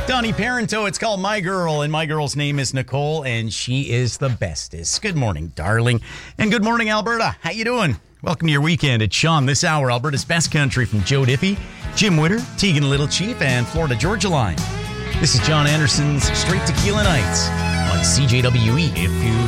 Donnie Parento, it's called My Girl, and my girl's name is Nicole, and she is the bestest. Good morning, darling, and good morning, Alberta. How you doing? Welcome to your weekend. It's Sean this hour, Alberta's best country from Joe Diffie, Jim Witter, Tegan Little Chief, and Florida Georgia Line. This is John Anderson's Straight Tequila Nights on CJWE. If you